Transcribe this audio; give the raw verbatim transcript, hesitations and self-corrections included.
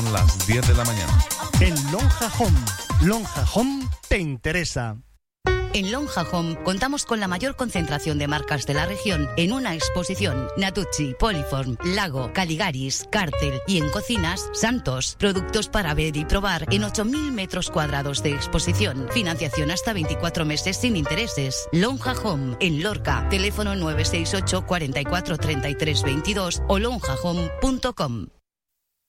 son las diez de la mañana. En Lonja Home. Lonja Home te interesa. En Lonja Home contamos con la mayor concentración de marcas de la región en una exposición. Natucci, Poliform, Lago, Caligaris, Cártel y en cocinas, Santos. Productos para ver y probar en ocho mil metros cuadrados de exposición. Financiación hasta veinticuatro meses sin intereses. Lonja Home en Lorca. Teléfono nueve seis ocho, cuarenta y cuatro, treinta y tres veintidós o lonja home punto com.